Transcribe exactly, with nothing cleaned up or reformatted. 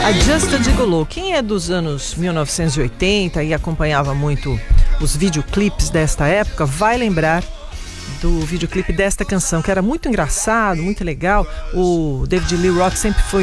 A Just a Gigolo. Quem é dos anos mil novecentos e oitenta e acompanhava muito os videoclipes desta época vai lembrar do videoclipe desta canção, que era muito engraçado, muito legal. O David Lee Roth sempre foi